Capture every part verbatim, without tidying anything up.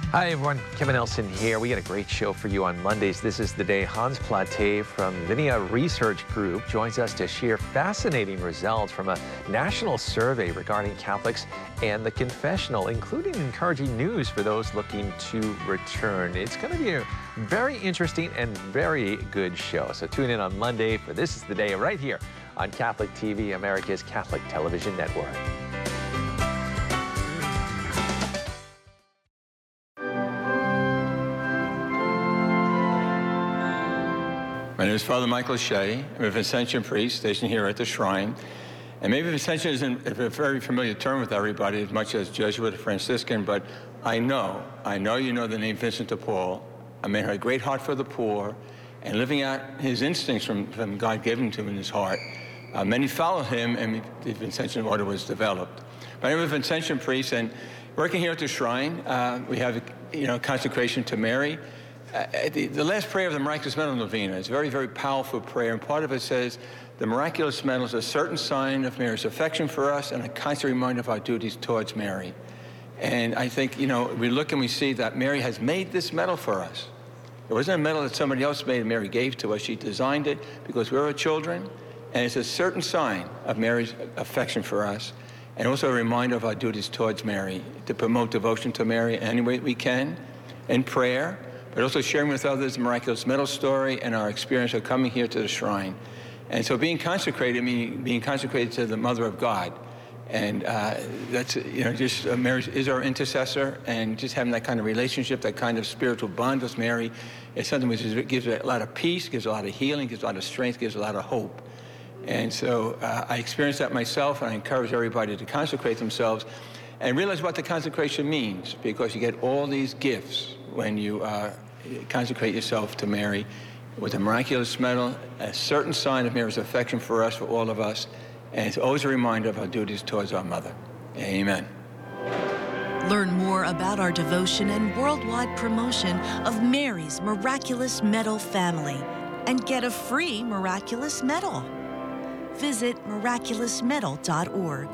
Hi everyone, Kevin Nelson here. We got a great show for you on Mondays. This is the day Hans Plate from Vinaya Research Group joins us to share fascinating results from a national survey regarding Catholics and the confessional, including encouraging news for those looking to return. It's going to be a very interesting and very good show. So tune in on Monday for This is the Day right here on Catholic T V, America's Catholic Television Network. My name is Father Michael Shea. I'm a Vincentian priest stationed here at the shrine. And maybe Vincentian isn't a very familiar term with everybody as much as Jesuit or Franciscan, but I know, I know you know the name Vincent de Paul. A man who had a great heart for the poor and living out his instincts from, from God given to him in his heart. Uh, many followed him and the Vincentian order was developed. My name is Vincentian priest, and working here at the shrine, uh, we have you know, consecration to Mary. Uh, the, the last prayer of the Miraculous Medal Novena is a very, very powerful prayer, and part of it says, the Miraculous Medal is a certain sign of Mary's affection for us and a constant reminder of our duties towards Mary. And I think, you know, we look and we see that Mary has made this medal for us. It wasn't a medal that somebody else made and Mary gave to us. She designed it because we were her children, and it's a certain sign of Mary's affection for us, and also a reminder of our duties towards Mary, to promote devotion to Mary any way we can, in prayer, but also sharing with others the Miraculous Medal story and our experience of coming here to the shrine. And so being consecrated, meaning being consecrated to the Mother of God. And uh, that's, you know, just uh, Mary is our intercessor, and just having that kind of relationship, that kind of spiritual bond with Mary is something which is, gives a lot of peace, gives a lot of healing, gives a lot of strength, gives a lot of hope. And so uh, I experienced that myself, and I encourage everybody to consecrate themselves and realize what the consecration means, because you get all these gifts when you uh, consecrate yourself to Mary with a Miraculous Medal, a certain sign of Mary's affection for us, for all of us, and it's always a reminder of our duties towards our mother. Amen. Learn more about our devotion and worldwide promotion of Mary's Miraculous Medal family and get a free Miraculous Medal. Visit miraculous medal dot org.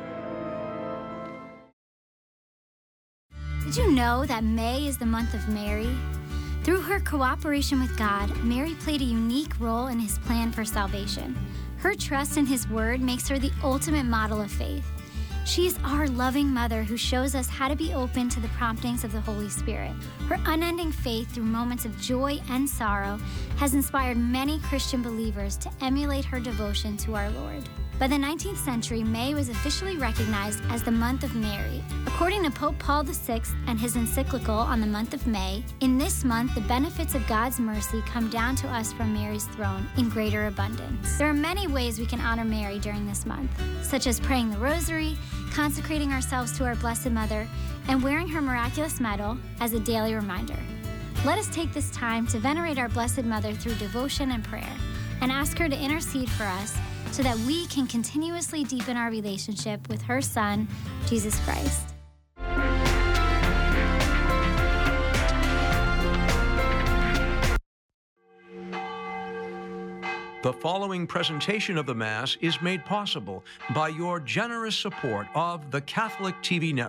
Did you know that May is the month of Mary? Through her cooperation with God, Mary played a unique role in his plan for salvation. Her trust in his word makes her the ultimate model of faith. She is our loving mother who shows us how to be open to the promptings of the Holy Spirit. Her unending faith through moments of joy and sorrow has inspired many Christian believers to emulate her devotion to our Lord. By the nineteenth century, May was officially recognized as the month of Mary. According to Pope Paul the Sixth and his encyclical on the month of May, in this month, the benefits of God's mercy come down to us from Mary's throne in greater abundance. There are many ways we can honor Mary during this month, such as praying the Rosary, consecrating ourselves to our Blessed Mother, and wearing her Miraculous Medal as a daily reminder. Let us take this time to venerate our Blessed Mother through devotion and prayer, and ask her to intercede for us so that we can continuously deepen our relationship with her Son, Jesus Christ. The following presentation of the Mass is made possible by your generous support of the Catholic T V Network.